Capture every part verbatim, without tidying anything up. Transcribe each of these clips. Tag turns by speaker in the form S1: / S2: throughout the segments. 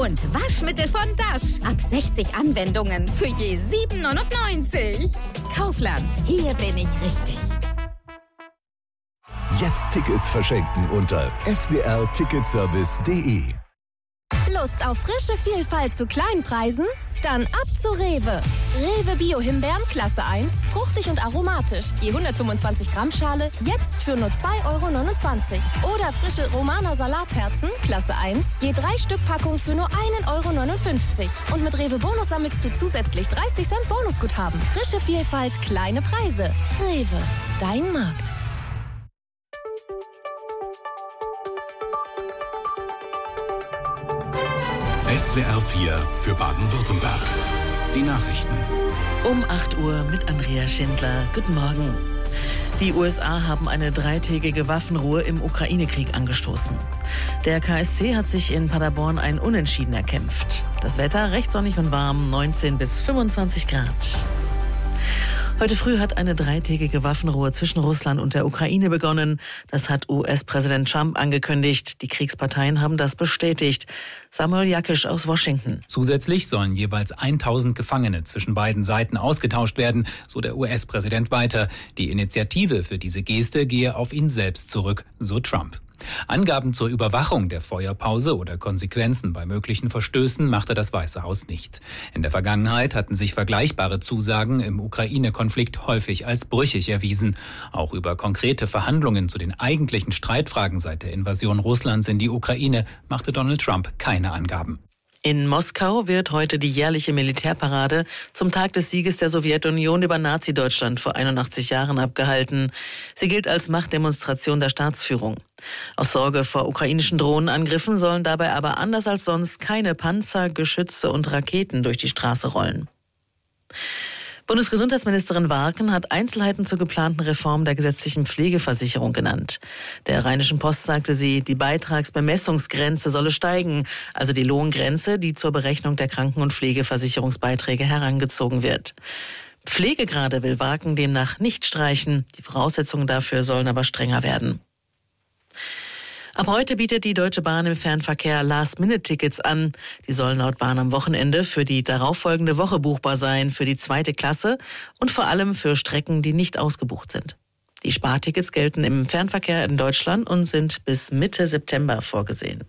S1: Und Waschmittel von Dash. Ab sechzig Anwendungen für je sieben neunundneunzig. Kaufland, hier bin ich richtig.
S2: Jetzt Tickets verschenken unter s w r ticketservice punkt d e.
S3: Lust auf frische Vielfalt zu Kleinpreisen? Dann ab zu Rewe. Rewe Bio-Himbeeren Klasse eins, fruchtig und aromatisch. Je hundertfünfundzwanzig Gramm Schale, jetzt für nur zwei Euro neunundzwanzig. Oder frische Romana Salatherzen Klasse eins, je drei Stück Packung für nur ein Euro neunundfünfzig. Und mit Rewe Bonus sammelst du zusätzlich dreißig Cent Bonusguthaben. Frische Vielfalt, kleine Preise. Rewe, dein Markt.
S4: S W R vier für Baden-Württemberg. Die Nachrichten.
S5: Um acht Uhr mit Andrea Schindler. Guten Morgen. Die U S A haben eine dreitägige Waffenruhe im Ukraine-Krieg angestoßen. Der K S C hat sich in Paderborn ein Unentschieden erkämpft. Das Wetter recht sonnig und warm, neunzehn bis fünfundzwanzig Grad. Heute früh hat eine dreitägige Waffenruhe zwischen Russland und der Ukraine begonnen. Das hat U S-Präsident Trump angekündigt. Die Kriegsparteien haben das bestätigt. Samuel Jakisch aus Washington.
S6: Zusätzlich sollen jeweils tausend Gefangene zwischen beiden Seiten ausgetauscht werden, so der U S-Präsident weiter. Die Initiative für diese Geste gehe auf ihn selbst zurück, so Trump. Angaben zur Überwachung der Feuerpause oder Konsequenzen bei möglichen Verstößen machte das Weiße Haus nicht. In der Vergangenheit hatten sich vergleichbare Zusagen im Ukraine-Konflikt häufig als brüchig erwiesen. Auch über konkrete Verhandlungen zu den eigentlichen Streitfragen seit der Invasion Russlands in die Ukraine machte Donald Trump keine Angaben.
S5: In Moskau wird heute die jährliche Militärparade zum Tag des Sieges der Sowjetunion über Nazi-Deutschland vor einundachtzig Jahren abgehalten. Sie gilt als Machtdemonstration der Staatsführung. Aus Sorge vor ukrainischen Drohnenangriffen sollen dabei aber anders als sonst keine Panzer, Geschütze und Raketen durch die Straße rollen. Bundesgesundheitsministerin Warken hat Einzelheiten zur geplanten Reform der gesetzlichen Pflegeversicherung genannt. Der Rheinischen Post sagte sie, die Beitragsbemessungsgrenze solle steigen, also die Lohngrenze, die zur Berechnung der Kranken- und Pflegeversicherungsbeiträge herangezogen wird. Pflegegrade will Warken demnach nicht streichen. Die Voraussetzungen dafür sollen aber strenger werden. Ab heute bietet die Deutsche Bahn im Fernverkehr Last-Minute-Tickets an. Die sollen laut Bahn am Wochenende für die darauffolgende Woche buchbar sein, für die zweite Klasse und vor allem für Strecken, die nicht ausgebucht sind. Die Spartickets gelten im Fernverkehr in Deutschland und sind bis Mitte September vorgesehen.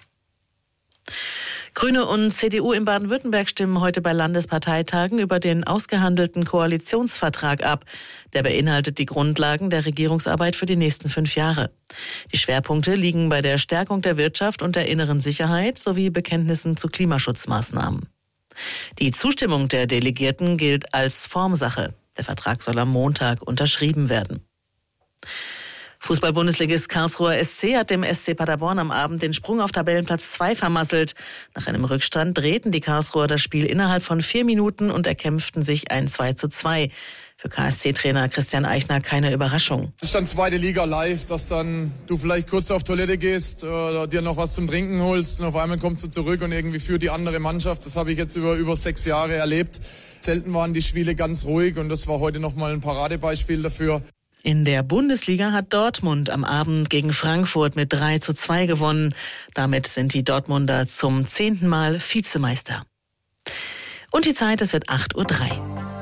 S5: Grüne und C D U in Baden-Württemberg stimmen heute bei Landesparteitagen über den ausgehandelten Koalitionsvertrag ab. Der beinhaltet die Grundlagen der Regierungsarbeit für die nächsten fünf Jahre. Die Schwerpunkte liegen bei der Stärkung der Wirtschaft und der inneren Sicherheit sowie Bekenntnissen zu Klimaschutzmaßnahmen. Die Zustimmung der Delegierten gilt als Formsache. Der Vertrag soll am Montag unterschrieben werden. Fußball-Bundesligist Karlsruher S C hat dem S C Paderborn am Abend den Sprung auf Tabellenplatz zwei vermasselt. Nach einem Rückstand drehten die Karlsruher das Spiel innerhalb von vier Minuten und erkämpften sich ein zwei zu zwei. Für K S C-Trainer Christian Eichner keine Überraschung.
S7: Es ist dann zweite Liga live, dass dann du vielleicht kurz auf Toilette gehst oder dir noch was zum Trinken holst und auf einmal kommst du zurück und irgendwie für die andere Mannschaft. Das habe ich jetzt über über sechs Jahre erlebt. Selten waren die Spiele ganz ruhig und das war heute nochmal ein Paradebeispiel dafür.
S5: In der Bundesliga hat Dortmund am Abend gegen Frankfurt mit drei zu zwei gewonnen. Damit sind die Dortmunder zum zehnten Mal Vizemeister. Und die Zeit, es wird acht Uhr drei.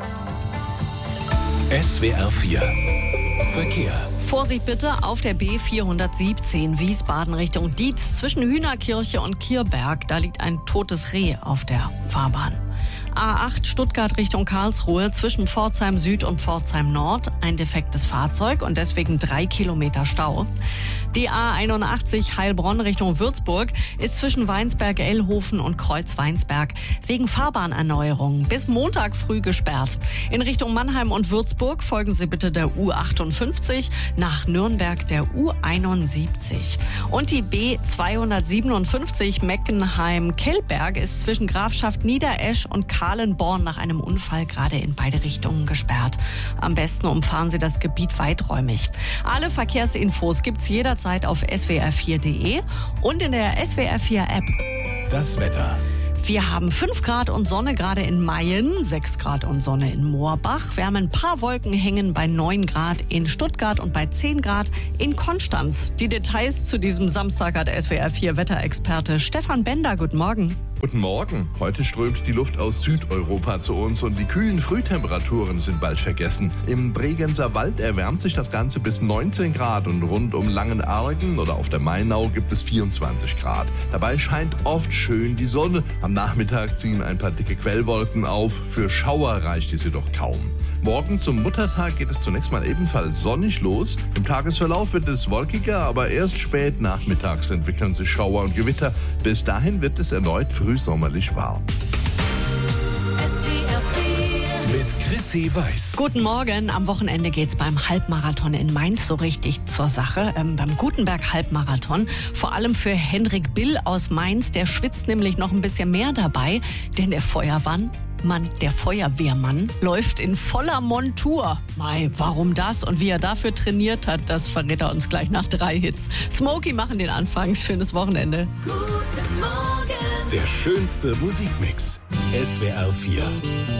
S4: S W R vier Verkehr.
S8: Vorsicht bitte auf der B vierhundertsiebzehn Wiesbaden Richtung Dietz zwischen Hühnerkirche und Kierberg. Da liegt ein totes Reh auf der Fahrbahn. A acht Stuttgart Richtung Karlsruhe zwischen Pforzheim Süd und Pforzheim Nord. Ein defektes Fahrzeug und deswegen drei Kilometer Stau. Die A einundachtzig Heilbronn Richtung Würzburg ist zwischen Weinsberg-Ellhofen und Kreuz-Weinsberg wegen Fahrbahnerneuerung bis Montag früh gesperrt. In Richtung Mannheim und Würzburg folgen Sie bitte der U achtundfünfzig, nach Nürnberg der U einundsiebzig. Und die B zweihundertsiebenundfünfzig Meckenheim-Kellberg ist zwischen Grafschaft Niederesch und Kahlenborn nach einem Unfall gerade in beide Richtungen gesperrt. Am besten umfahren Sie das Gebiet weiträumig. Alle Verkehrsinfos gibt's jederzeit auf s w r vier punkt d e und in der S W R vier App.
S4: Das Wetter.
S8: Wir haben fünf Grad und Sonne gerade in Mayen, sechs Grad und Sonne in Moorbach. Wir haben ein paar Wolken hängen bei neun Grad in Stuttgart und bei zehn Grad in Konstanz. Die Details zu diesem Samstag hat S W R vier Wetterexperte Stefan Bender. Guten Morgen.
S9: Guten Morgen. Heute strömt die Luft aus Südeuropa zu uns und die kühlen Frühtemperaturen sind bald vergessen. Im Bregenzer Wald erwärmt sich das Ganze bis neunzehn Grad und rund um Langenargen oder auf der Mainau gibt es vierundzwanzig Grad. Dabei scheint oft schön die Sonne. Am Nachmittag ziehen ein paar dicke Quellwolken auf. Für Schauer reicht diese jedoch kaum. Morgen zum Muttertag geht es zunächst mal ebenfalls sonnig los. Im Tagesverlauf wird es wolkiger, aber erst spät nachmittags entwickeln sich Schauer und Gewitter. Bis dahin wird es erneut frühsommerlich warm.
S4: Mit Chrissy Weiß.
S8: Guten Morgen. Am Wochenende geht's beim Halbmarathon in Mainz so richtig zur Sache. Ähm, beim Gutenberg-Halbmarathon. Vor allem für Henrik Bill aus Mainz. Der schwitzt nämlich noch ein bisschen mehr dabei, denn der Feuerwehrmann Mann, der Feuerwehrmann läuft in voller Montur. Mei, warum das und wie er dafür trainiert hat, das verrät er uns gleich nach drei Hits. Smokey machen den Anfang. Schönes Wochenende.
S4: Guten Morgen. Der schönste Musikmix. S W R vier.